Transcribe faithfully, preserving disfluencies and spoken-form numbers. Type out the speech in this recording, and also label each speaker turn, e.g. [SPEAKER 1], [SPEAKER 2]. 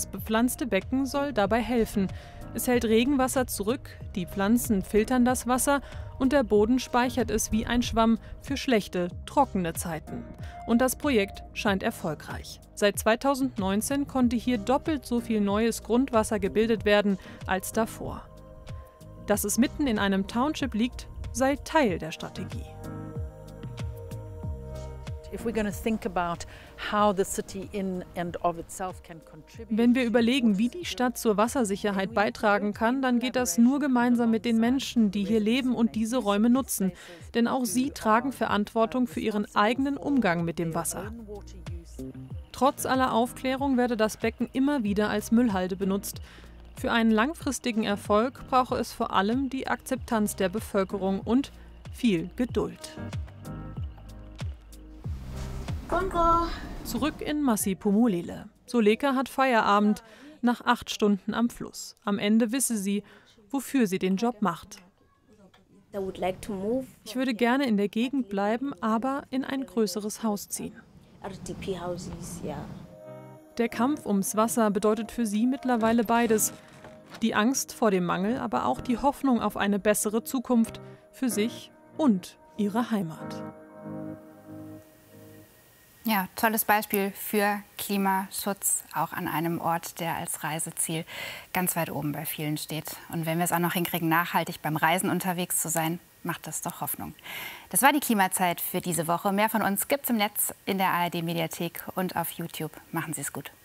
[SPEAKER 1] Das bepflanzte Becken soll dabei helfen. Es hält Regenwasser zurück, die Pflanzen filtern das Wasser und der Boden speichert es wie ein Schwamm für schlechte, trockene Zeiten. Und das Projekt scheint erfolgreich. Seit zweitausendneunzehn konnte hier doppelt so viel neues Grundwasser gebildet werden als davor. Dass es mitten in einem Township liegt, sei Teil der Strategie. Wenn wir überlegen, wie die Stadt zur Wassersicherheit beitragen kann, dann geht das nur gemeinsam mit den Menschen, die hier leben und diese Räume nutzen. Denn auch sie tragen Verantwortung für ihren eigenen Umgang mit dem Wasser. Trotz aller Aufklärung werde das Becken immer wieder als Müllhalde benutzt. Für einen langfristigen Erfolg brauche es vor allem die Akzeptanz der Bevölkerung und viel Geduld. Zurück in Masiphumelele. Suleka hat Feierabend nach acht Stunden am Fluss. Am Ende wisse sie, wofür sie den Job macht. Ich würde gerne in der Gegend bleiben, aber in ein größeres Haus ziehen. Der Kampf ums Wasser bedeutet für sie mittlerweile beides. Die Angst vor dem Mangel, aber auch die Hoffnung auf eine bessere Zukunft für sich und ihre Heimat.
[SPEAKER 2] Ja, tolles Beispiel für Klimaschutz, auch an einem Ort, der als Reiseziel ganz weit oben bei vielen steht. Und wenn wir es auch noch hinkriegen, nachhaltig beim Reisen unterwegs zu sein, macht das doch Hoffnung. Das war die Klimazeit für diese Woche. Mehr von uns gibt's im Netz, in der A R D-Mediathek und auf YouTube. Machen Sie es gut.